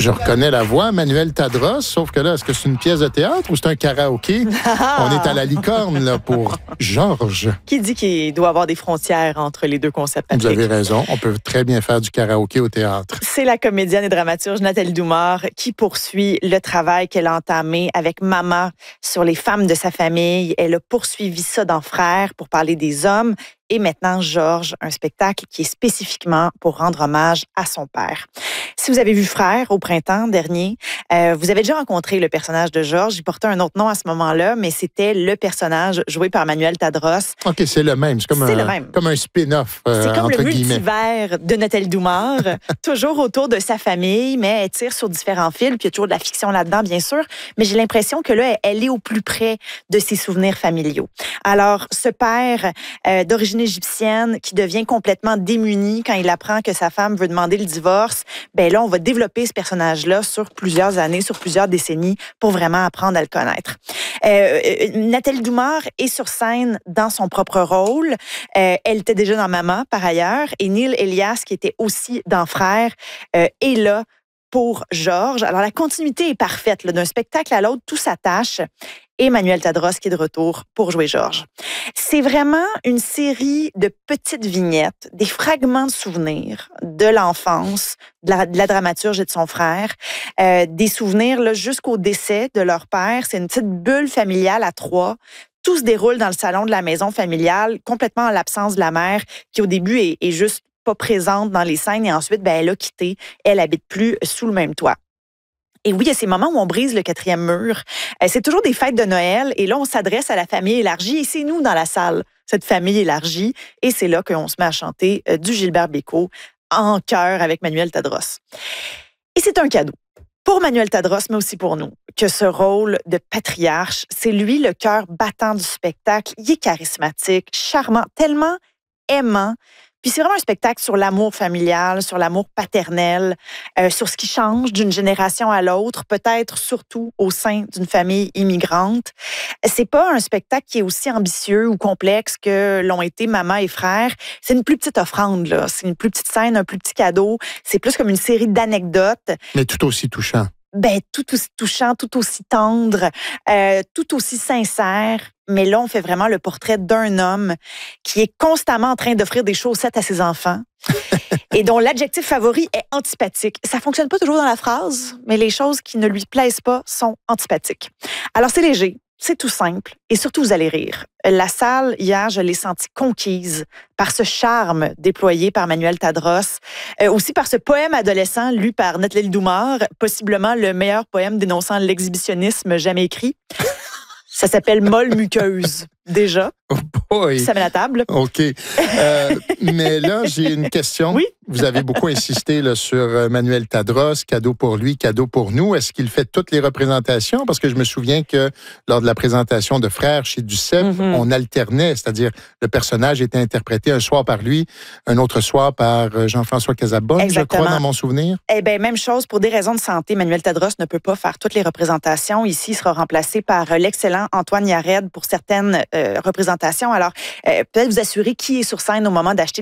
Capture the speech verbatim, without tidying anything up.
Je reconnais la voix, Manuel Tadros, sauf que là, est-ce que c'est une pièce de théâtre ou c'est un karaoké? On est à la licorne là, pour Georges. Qui dit qu'il doit y avoir des frontières entre les deux concepts, Patrick? Vous avez raison, on peut très bien faire du karaoké au théâtre. C'est la comédienne et dramaturge Nathalie Doumare qui poursuit le travail qu'elle a entamé avec Mama sur les femmes de sa famille. Elle a poursuivi ça dans Frères pour parler des hommes. Et maintenant, Georges, un spectacle qui est spécifiquement pour rendre hommage à son père. Si vous avez vu Frères au printemps dernier, euh, vous avez déjà rencontré le personnage de Georges. Il portait un autre nom à ce moment-là, mais c'était le personnage joué par Manuel Tadros. OK, c'est le même. C'est comme, c'est un, le même. comme un spin-off, euh, C'est comme entre le guillemets. multivers de Nathalie Doumare, toujours autour de sa famille, mais elle tire sur différents fils, puis il y a toujours de la fiction là-dedans, bien sûr. Mais j'ai l'impression que là, elle est au plus près de ses souvenirs familiaux. Alors, ce père euh, d'origine égyptienne qui devient complètement démuni quand il apprend que sa femme veut demander le divorce, ben là, on va développer ce personnage-là sur plusieurs années, sur plusieurs décennies pour vraiment apprendre à le connaître. Euh, Nathalie Doumare est sur scène dans son propre rôle. Euh, elle était déjà dans Mama, par ailleurs, et Neil Elias, qui était aussi dans Frères, euh, est là pour Georges. Alors, la continuité est parfaite. Là, d'un spectacle à l'autre, tout s'attache. Et Manuel Tadros qui est de retour pour jouer Georges. C'est vraiment une série de petites vignettes, des fragments de souvenirs de l'enfance, de la, de la dramaturge et de son frère, euh, des souvenirs là, jusqu'au décès de leur père. C'est une petite bulle familiale à trois. Tout se déroule dans le salon de la maison familiale, complètement en l'absence de la mère, qui au début est, est juste pas présente dans les scènes et ensuite, ben, elle a quitté. Elle habite plus sous le même toit. Et oui, il y a ces moments où on brise le quatrième mur. Euh, c'est toujours des fêtes de Noël et là, on s'adresse à la famille élargie et c'est nous dans la salle, cette famille élargie. Et c'est là qu'on se met à chanter euh, du Gilbert Bécaud en chœur avec Manuel Tadros. Et c'est un cadeau pour Manuel Tadros, mais aussi pour nous, que ce rôle de patriarche, c'est lui le cœur battant du spectacle. Il est charismatique, charmant, tellement aimant. Puis c'est vraiment un spectacle sur l'amour familial, sur l'amour paternel, euh, sur ce qui change d'une génération à l'autre, peut-être surtout au sein d'une famille immigrante. C'est pas un spectacle qui est aussi ambitieux ou complexe que l'ont été Mama et Frères. C'est une plus petite offrande, là. C'est une plus petite scène, un plus petit cadeau. C'est plus comme une série d'anecdotes. Mais tout aussi touchant. Ben, tout aussi touchant, tout aussi tendre, euh, tout aussi sincère. Mais là, on fait vraiment le portrait d'un homme qui est constamment en train d'offrir des chaussettes à ses enfants et dont l'adjectif favori est antipathique. Ça fonctionne pas toujours dans la phrase, mais les choses qui ne lui plaisent pas sont antipathiques. Alors, c'est léger. C'est tout simple et surtout, vous allez rire. La salle, hier, je l'ai sentie conquise par ce charme déployé par Manuel Tadros, euh, aussi par ce poème adolescent lu par Nathalie Doumare, possiblement le meilleur poème dénonçant l'exhibitionnisme jamais écrit. Ça s'appelle Molle muqueuse, déjà. Oh boy. Ça met la table. OK. Euh, mais là, j'ai une question. Oui. Vous avez beaucoup insisté là, sur Manuel Tadros, cadeau pour lui, cadeau pour nous. Est-ce qu'il fait toutes les représentations? Parce que je me souviens que lors de la présentation de Frères chez Duceppe, mm-hmm. on alternait, c'est-à-dire le personnage était interprété un soir par lui, un autre soir par Jean-François Casabonne, Exactement. je crois, dans mon souvenir. Eh bien, même chose, pour des raisons de santé, Manuel Tadros ne peut pas faire toutes les représentations. Ici, il sera remplacé par l'excellent Antoine Yared pour certaines euh, représentations. Alors, euh, peut-être vous assurer qui est sur scène au moment d'acheter